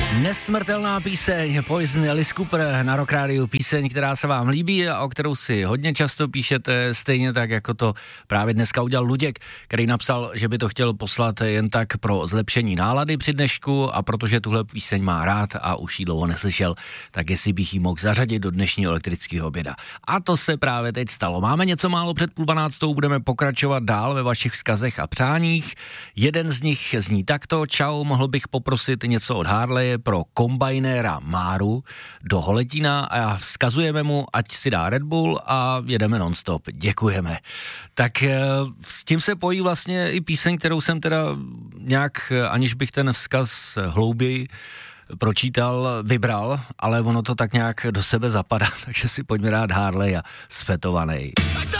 Nesmrtelná píseň Poison, Alice Cooper na Rock Radio, píseň, která se vám líbí a o kterou si hodně často píšete, stejně tak, jako to právě dneska udělal Luděk, který napsal, že by to chtěl poslat jen tak pro zlepšení nálady při dnešku a protože tuhle píseň má rád a už ji dlouho neslyšel, tak jestli bych ji mohl zařadit do dnešního elektrického oběda. A to se právě teď stalo. Máme něco málo před 11:30, budeme pokračovat dál ve vašich vzkazech a přáních. Jeden z nich zní takto: čau, mohl bych poprosit něco od Harleje pro kombajnéra Máru do Holetína a vzkazujeme mu, ať si dá Red Bull a jedeme non-stop. Děkujeme. Tak s tím se pojí vlastně i píseň, kterou jsem teda nějak, aniž bych ten vzkaz hlouběji pročítal, vybral, ale ono to tak nějak do sebe zapadá, takže si pojďme dát Harley a Svetovanej.